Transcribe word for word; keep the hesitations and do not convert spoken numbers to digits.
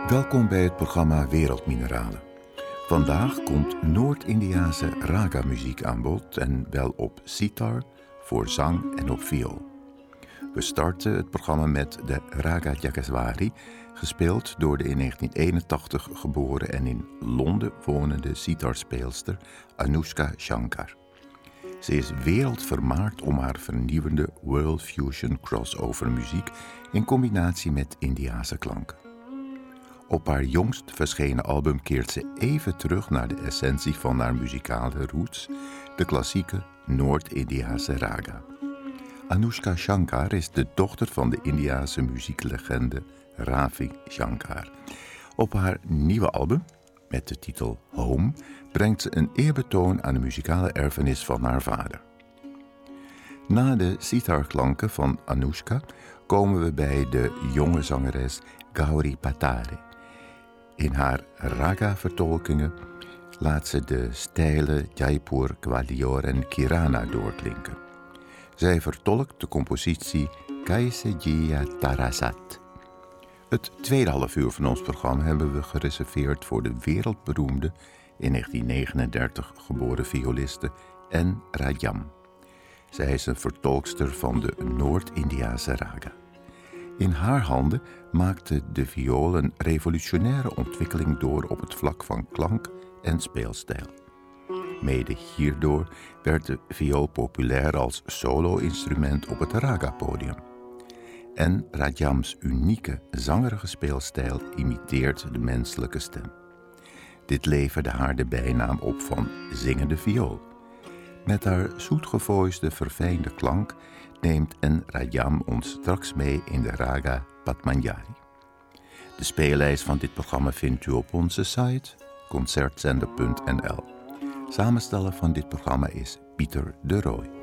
Welkom bij het programma Wereldmineralen. Vandaag komt Noord-Indiase raga-muziek aan bod en wel op sitar, voor zang en op viool. We starten het programma met de Raga Jageswari, gespeeld door de in negentien eenentachtig geboren en in Londen wonende sitarspeelster Anoushka Shankar. Ze is wereldvermaard om haar vernieuwende world fusion crossover muziek in combinatie met Indiase klanken. Op haar jongst verschenen album keert ze even terug naar de essentie van haar muzikale roots, de klassieke Noord-Indiase raga. Anoushka Shankar is de dochter van de Indiase muzieklegende Ravi Shankar. Op haar nieuwe album, met de titel Home, brengt ze een eerbetoon aan de muzikale erfenis van haar vader. Na de sitarklanken van Anoushka komen we bij de jonge zangeres Gauri Patare. In haar raga-vertolkingen laat ze de stijlen Jaipur, Gwalior en Kirana doorklinken. Zij vertolkt de compositie Kaise Jia Tarasat. Het tweede half uur van ons programma hebben we gereserveerd voor de wereldberoemde, in negentien negenendertig geboren violiste N. Rajam. Zij is een vertolkster van de Noord-Indiase raga. In haar handen maakte de viool een revolutionaire ontwikkeling door op het vlak van klank en speelstijl. Mede hierdoor werd de viool populair als solo-instrument op het raga-podium. En Rajams unieke zangerige speelstijl imiteert de menselijke stem. Dit leverde haar de bijnaam op van zingende viool. Met haar zoetgevoisde, verfijnde klank neemt N. Rajam ons straks mee in de raga Padmanjari. De speellijst van dit programma vindt u op onze site concertzender punt n l. Samensteller van dit programma is Pieter de Rooij.